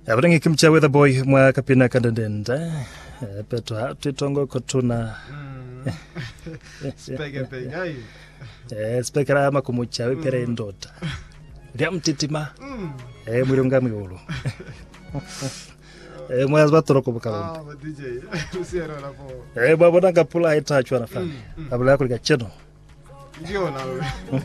Abrangi kimcha with a boy mwa kapina kandenda. Peto titongo kotuna. Speke. Spekera ama kumucha wipere ndota. Ria mtitima. Mwirunga migulu. Mwaz batoroko bukalonda. DJ. Usiero na po. Baba nanga pula ita chwa na fami. Kabla yako likacheno. Ndio na wewe.